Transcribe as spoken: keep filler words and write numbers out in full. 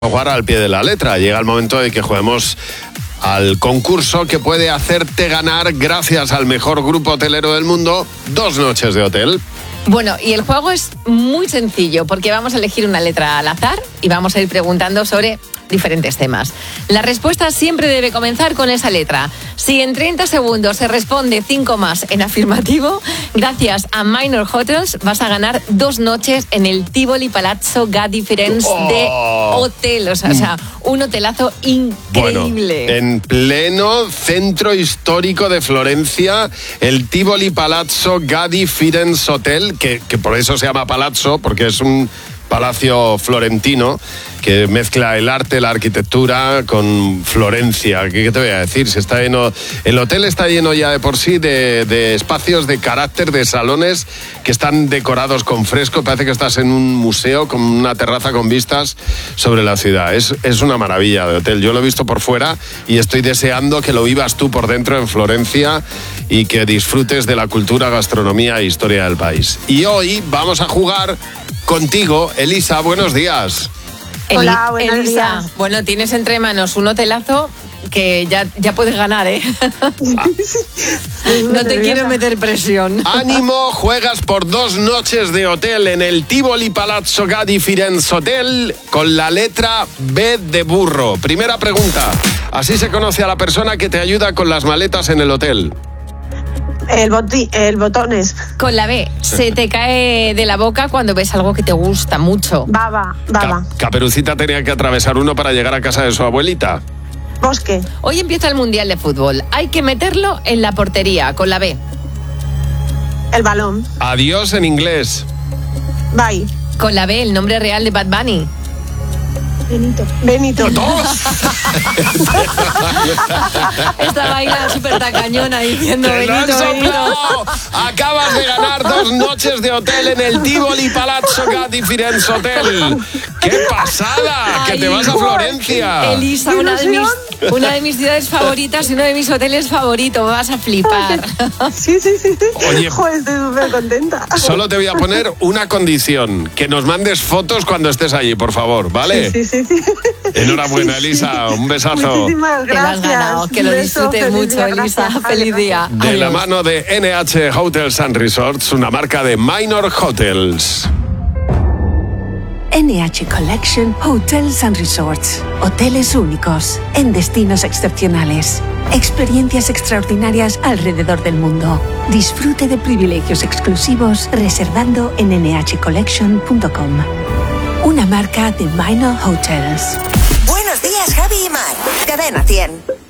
Jugar al pie de la letra. Llega el momento de que juguemos al concurso que puede hacerte ganar, gracias al mejor grupo hotelero del mundo, dos noches de hotel. Bueno, y el juego es muy sencillo porque vamos a elegir una letra al azar y vamos a ir preguntando sobre diferentes temas. La respuesta siempre debe comenzar con esa letra. Si en treinta segundos se responde cinco más en afirmativo, gracias a Minor Hotels vas a ganar dos noches en el Tivoli Palazzo Gaddi Firenze oh. de hotel. O sea, o sea, un hotelazo increíble. Bueno, en pleno centro histórico de Florencia, el Tivoli Palazzo Gaddi Firenze Hotel, que, que por eso se llama Palazzo, porque es un palacio florentino que mezcla el arte, la arquitectura con Florencia. ¿Qué, qué te voy a decir? Se está lleno, el hotel está lleno ya de por sí de, de espacios de carácter, de salones que están decorados con fresco. Parece que estás en un museo con una terraza con vistas sobre la ciudad. Es, es una maravilla de hotel. Yo lo he visto por fuera y estoy deseando que lo vivas tú por dentro en Florencia y que disfrutes de la cultura, gastronomía e historia del país. Y hoy vamos a jugar contigo, Elisa. Buenos días. Hola, buenos Elisa, días. Bueno, tienes entre manos un hotelazo que ya, ya puedes ganar, ¿eh? No te quiero meter presión. Ánimo, juegas por dos noches de hotel en el Tivoli Palazzo Gaddi Firenze Hotel con la letra B de burro. Primera pregunta. Así se conoce a la persona que te ayuda con las maletas en el hotel. El, boti, el botones. Con la B, se te cae de la boca cuando ves algo que te gusta mucho. Baba, baba. Ca- Caperucita tenía que atravesar uno para llegar a casa de su abuelita. Bosque. Hoy empieza el Mundial de Fútbol. Hay que meterlo en la portería, con la B. El balón. Adiós en inglés. Bye. Con la B, el nombre real de Bad Bunny. Benito. Benito. Esta vaina súper tacañona diciendo ¡Te lo han Benito, Benito. soplado! Acabas de ganar dos noches de hotel en el Tivoli Palazzo Gaddi Firenze Hotel. ¡Qué pasada! Ay, ¡Que te vas a Florencia! Elisa, una de, mis, una de mis ciudades favoritas y uno de mis hoteles favoritos. Vas a flipar. Sí, sí, sí. Oye, Joder, estoy súper contenta. Solo te voy a poner una condición: que nos mandes fotos cuando estés allí, por favor, ¿vale? Sí, sí, sí. Enhorabuena, Elisa. Un besazo. Muchísimas Que lo has gracias. ganado, que lo Un beso, disfrutes feliz mucho, día, Elisa. gracias. Feliz día. De Adiós. la mano de N H Hotels and Resorts, una marca de Minor Hotels. N H Collection Hotels and Resorts. Hoteles únicos en destinos excepcionales. Experiencias extraordinarias alrededor del mundo. Disfrute de privilegios exclusivos reservando en n h collection punto com. Una marca de Minor Hotels. Buenos días, Javi y Mar. Cadena cien.